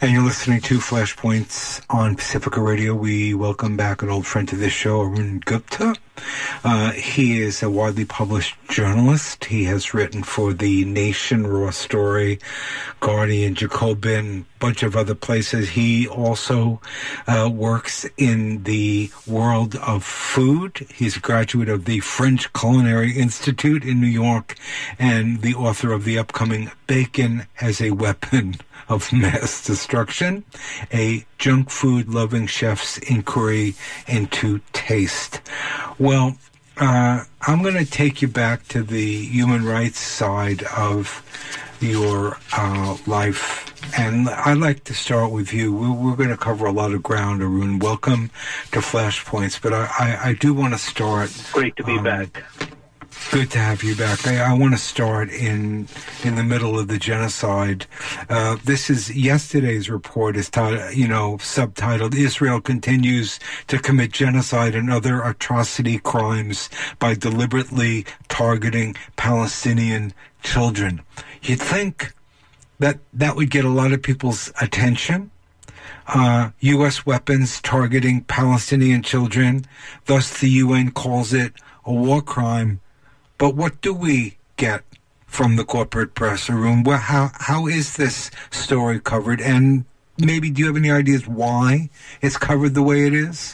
And you're listening to Flashpoints on Pacifica Radio. We welcome back an old friend to this show, Arun Gupta. He is a widely published journalist. He has written for The Nation, Raw Story, Guardian, Jacobin, a bunch of other places. He also works in the world of food. He's a graduate of the French Culinary Institute in New York and the author of the upcoming Bacon as a Weapon of Mass Destruction, a junk food-loving chef's inquiry into taste. Well, I'm going to take you back to the human rights side of your life, and I'd like to start with you. We're going to cover a lot of ground, Arun. Welcome to Flashpoints, but I do want to start... Great to be back. Good to have you back. I want to start in the middle of the genocide. This is yesterday's report is subtitled "Israel Continues to Commit Genocide and Other Atrocity Crimes by Deliberately Targeting Palestinian Children." You'd think that would get a lot of people's attention. U.S. weapons targeting Palestinian children. Thus, the UN calls it a war crime. But what do we get from the corporate press, Arun? Well, how is this story covered? And maybe do you have any ideas why it's covered the way it is?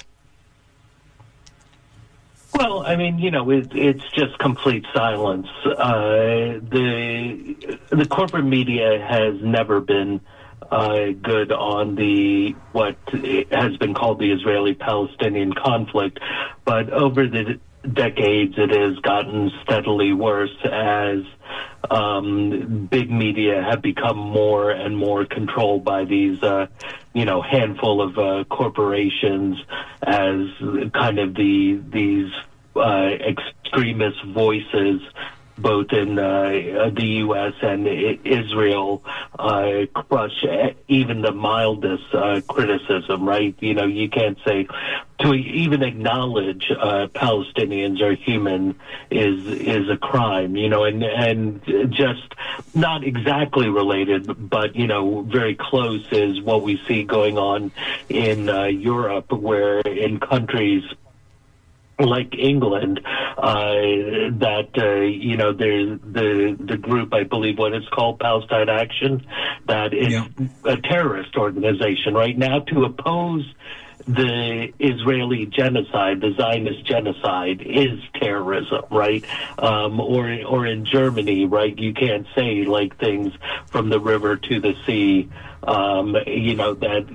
Well, I mean, it's just complete silence. The corporate media has never been good on what has been called the Israeli-Palestinian conflict, but over the decades it has gotten steadily worse as big media have become more and more controlled by these handful of corporations as kind of these extremist voices both in the U.S. and Israel crush even the mildest criticism, right? You can't say to even acknowledge Palestinians are human is a crime, and just not exactly related, but, very close is what we see going on in Europe, where in countries like England, that there's the group, I believe what it's called, Palestine Action, that is a terrorist organization right now to oppose the Israeli genocide, the Zionist genocide, is terrorism, right? Or in Germany, right? You can't say like things from the river to the sea, that